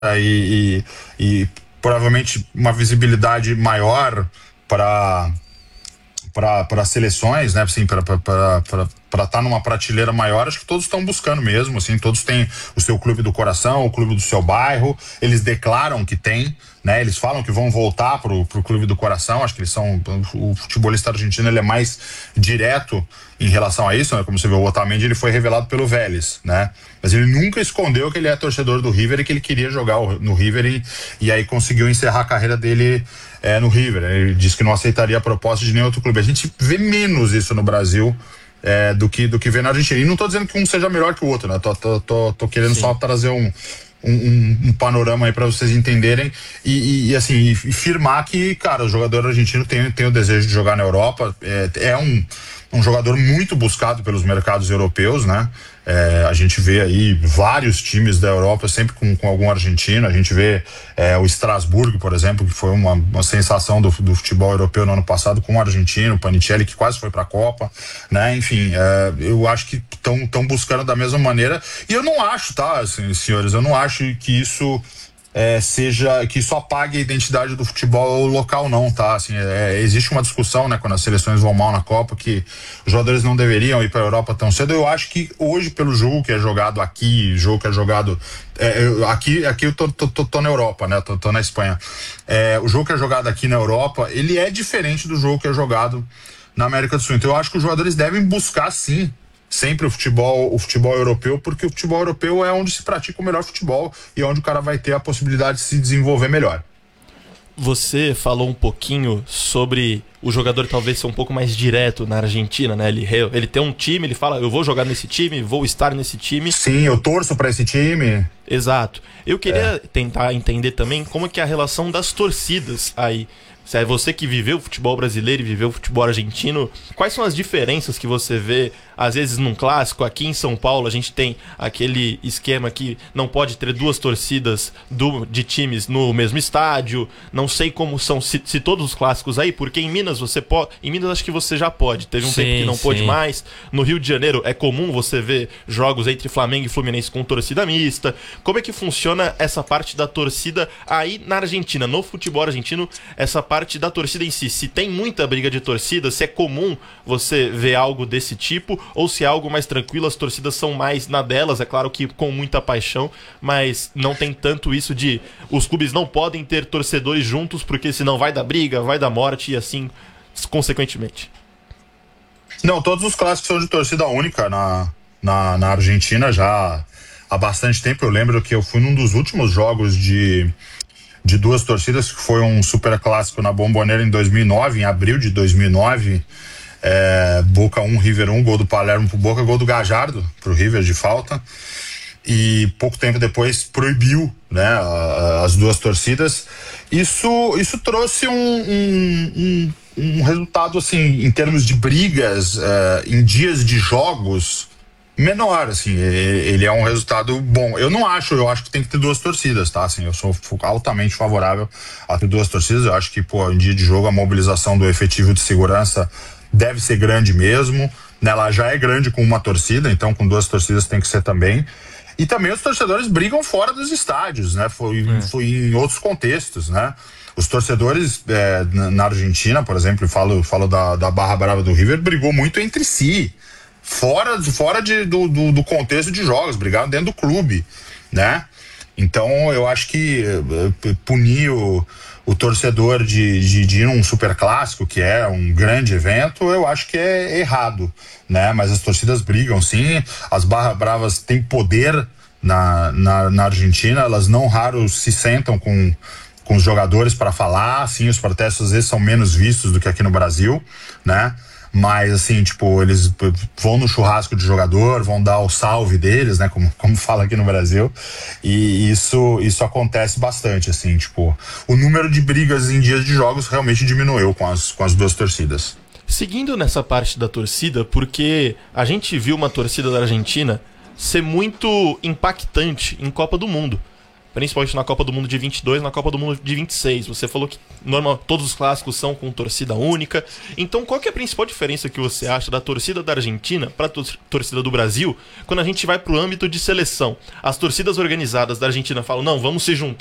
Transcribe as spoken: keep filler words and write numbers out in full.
e, e, e provavelmente uma visibilidade maior para para seleções, né, assim, para estar tá numa prateleira maior. Acho que todos estão buscando mesmo, assim, todos têm o seu clube do coração, o clube do seu bairro, eles declaram que tem, né, eles falam que vão voltar pro, pro clube do coração. Acho que eles são, o futebolista argentino, ele é mais direto em relação a isso, né, como você vê, o Otamendi, ele foi revelado pelo Vélez, né, mas ele nunca escondeu que ele é torcedor do River e que ele queria jogar no River, e, e aí conseguiu encerrar a carreira dele É, no River. Ele disse que não aceitaria a proposta de nenhum outro clube. A gente vê menos isso no Brasil é, do, que, do que vê na Argentina. E não estou dizendo que um seja melhor que o outro, né? Tô, tô, tô, tô querendo Sim. só trazer um, um, um panorama aí para vocês entenderem e, e, e assim, e firmar que, cara, o jogador argentino tem, tem o desejo de jogar na Europa. É, é um, um jogador muito buscado pelos mercados europeus, né? É, a gente vê aí vários times da Europa sempre com, com algum argentino. A gente vê é, o Estrasburgo, por exemplo, que foi uma, uma sensação do, do futebol europeu no ano passado, com o argentino, o Panicelli, que quase foi para a Copa, né? Enfim, é, eu acho que estão estão buscando da mesma maneira, e eu não acho, tá, assim, senhores, eu não acho que isso É, seja, que isso apague a identidade do futebol local, não, tá? Assim, é, existe uma discussão, né, quando as seleções vão mal na Copa, que os jogadores não deveriam ir para a Europa tão cedo. Eu acho que hoje, pelo jogo que é jogado aqui, jogo que é jogado é, eu, aqui, aqui eu tô, tô, tô, tô na Europa, né? Tô, tô na Espanha. É, o jogo que é jogado aqui na Europa, ele é diferente do jogo que é jogado na América do Sul. Então eu acho que os jogadores devem buscar, sim, sempre o futebol, o futebol europeu, porque o futebol europeu é onde se pratica o melhor futebol e é onde o cara vai ter a possibilidade de se desenvolver melhor. Você falou um pouquinho sobre o jogador talvez ser um pouco mais direto na Argentina, né? Ele, ele tem um time, ele fala, eu vou jogar nesse time, vou estar nesse time. Sim, eu torço para esse time. Exato. Eu queria é. tentar entender também como é que é a relação das torcidas aí. Se é você que viveu o futebol brasileiro e viveu o futebol argentino, quais são as diferenças que você vê, às vezes, num clássico? Aqui em São Paulo, a gente tem aquele esquema que não pode ter duas torcidas do, de times no mesmo estádio. Não sei como são, se, se todos os clássicos aí, porque em Minas você pode... Em Minas acho que você já pode. Teve um sim, tempo que não sim. pôde mais. No Rio de Janeiro é comum você ver jogos entre Flamengo e Fluminense com torcida mista. Como é que funciona essa parte da torcida aí na Argentina? No futebol argentino, essa parte da torcida em si, se tem muita briga de torcida, se é comum você ver algo desse tipo, ou se é algo mais tranquilo, as torcidas são mais na delas, é claro que com muita paixão, mas não tem tanto isso de os clubes não podem ter torcedores juntos, porque senão vai dar briga, vai dar morte e assim consequentemente. Não, todos os clássicos são de torcida única na, na, na Argentina já há bastante tempo. Eu lembro que eu fui num dos últimos jogos de de duas torcidas, que foi um super clássico na Bombonera em dois mil e nove, em abril de dois mil e nove, é, Boca um, River um, gol do Palermo pro Boca, gol do Gajardo pro River de falta, e pouco tempo depois proibiu, né, a, a, as duas torcidas. Isso, isso trouxe um, um, um, um resultado, assim, em termos de brigas, é, em dias de jogos, menor, assim, ele é um resultado bom. Eu não acho, eu acho que tem que ter duas torcidas, tá? Assim, eu sou altamente favorável a ter duas torcidas. Eu acho que, pô, em dia de jogo a mobilização do efetivo de segurança deve ser grande mesmo, né? Ela já é grande com uma torcida, então com duas torcidas tem que ser também. E também os torcedores brigam fora dos estádios, né? Foi, é. foi em outros contextos, né? Os torcedores é, na Argentina, por exemplo, falo, falo da, da Barra Brava do River, brigou muito entre si, fora, fora de, do, do, do contexto de jogos, brigaram dentro do clube, né? Então eu acho que uh, punir o, o torcedor de, de, de ir num super clássico, que é um grande evento, eu acho que é errado, né? Mas as torcidas brigam, sim. As Barra Bravas têm poder na, na, na Argentina, elas não raro se sentam com, com os jogadores para falar, sim, os protestos às vezes são menos vistos do que aqui no Brasil, né? Mas, assim, tipo, eles vão no churrasco de jogador, vão dar o salve deles, né, como, como fala aqui no Brasil, e isso, isso acontece bastante, assim, tipo, o número de brigas em dias de jogos realmente diminuiu com as, com as duas torcidas. Seguindo nessa parte da torcida, porque a gente viu uma torcida da Argentina ser muito impactante em Copa do Mundo. principalmente na Copa do Mundo de vinte e dois, na Copa do Mundo de vinte e seis. Você falou que normal, todos os clássicos são com torcida única. Então, qual que é a principal diferença que você acha da torcida da Argentina para a torcida do Brasil quando a gente vai para o âmbito de seleção? As torcidas organizadas da Argentina falam, não, vamos se juntar